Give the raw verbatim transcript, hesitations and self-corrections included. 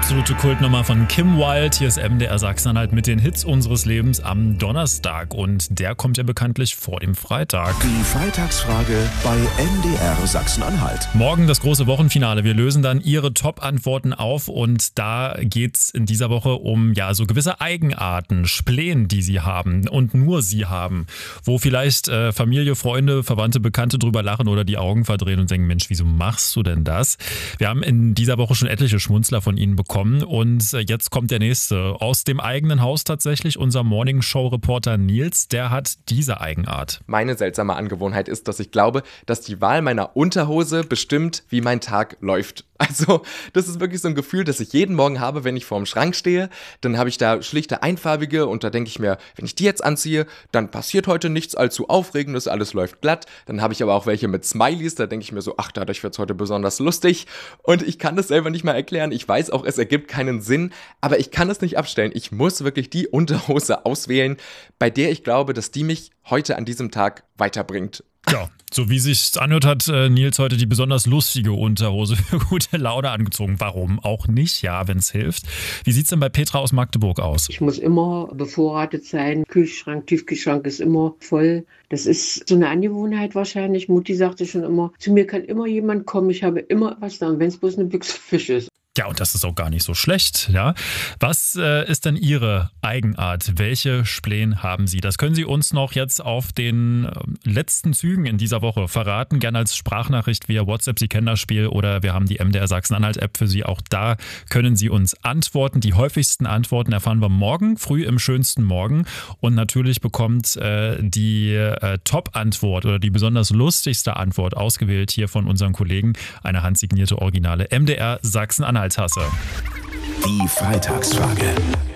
absolute Kultnummer von Kim Wilde. Hier ist M D R Sachsen-Anhalt mit den Hits unseres Lebens am Donnerstag. Und der kommt ja bekanntlich vor dem Freitag. Die Freitagsfrage bei M D R Sachsen-Anhalt. Morgen das große Wochenfinale. Wir lösen dann Ihre Top-Antworten auf. Und da geht's in dieser Woche um ja so gewisse Eigenarten, Spleen, die Sie haben und nur Sie haben. Wo vielleicht äh, Familie, Freunde, Verwandte, Bekannte drüber lachen oder die Augen verdrehen und denken, Mensch, wieso machst du denn das? Wir haben in dieser Woche schon etliche Schmunzler von Ihnen bekommen und jetzt kommt der nächste. Aus dem eigenen Haus tatsächlich, unser Morning-Show-Reporter Nils, der hat diese Eigenart. Meine seltsame Angewohnheit ist, dass ich glaube, dass die Wahl meiner Unterhose bestimmt, wie mein Tag läuft. Also das ist wirklich so ein Gefühl, das ich jeden Morgen habe, wenn ich vorm Schrank stehe. Dann habe ich da schlichte einfarbige und da denke ich mir, wenn ich die jetzt anziehe, dann passiert heute nichts allzu Aufregendes, alles läuft glatt. Dann habe ich aber auch welche mit Smileys, da denke ich mir so, ach, dadurch wird es heute besonders lustig. Und ich kann das selber nicht mal erklären. Ich weiß auch, es ergibt keinen Sinn, aber ich kann es nicht abstellen. Ich muss wirklich die Unterhose auswählen, bei der ich glaube, dass die mich heute an diesem Tag weiterbringt. Ja, so wie sich's anhört, hat äh, Nils heute die besonders lustige Unterhose für gute Laune angezogen. Warum auch nicht? Ja, wenn's hilft. Wie sieht's denn bei Petra aus Magdeburg aus? Ich muss immer bevorratet sein. Kühlschrank, Tiefkühlschrank ist immer voll. Das ist so eine Angewohnheit wahrscheinlich. Mutti sagte schon immer, zu mir kann immer jemand kommen. Ich habe immer was da. Und wenn es bloß eine Büchse Fisch ist. Ja, und das ist auch gar nicht so schlecht, ja. Was äh, ist denn Ihre Eigenart? Welche Spleen haben Sie? Das können Sie uns noch jetzt auf den äh, letzten Zügen in dieser Woche verraten. Gerne als Sprachnachricht via WhatsApp. Sie kennen das Spiel oder wir haben die M D R Sachsen-Anhalt-App für Sie. Auch da können Sie uns antworten. Die häufigsten Antworten erfahren wir morgen, früh im schönsten Morgen. Und natürlich bekommt äh, die äh, Top-Antwort oder die besonders lustigste Antwort ausgewählt hier von unseren Kollegen eine handsignierte originale M D R Sachsen-Anhalt Tasse. Die Freitagsfrage.